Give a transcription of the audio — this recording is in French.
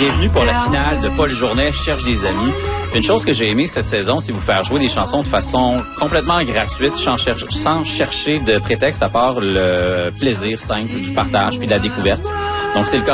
bienvenue pour la finale de Paul Journet Cherche des amis. Une chose que j'ai aimé cette saison, c'est vous faire jouer des chansons de façon complètement gratuite, sans chercher de prétexte à part le plaisir simple du partage puis de la découverte. Donc c'est le cas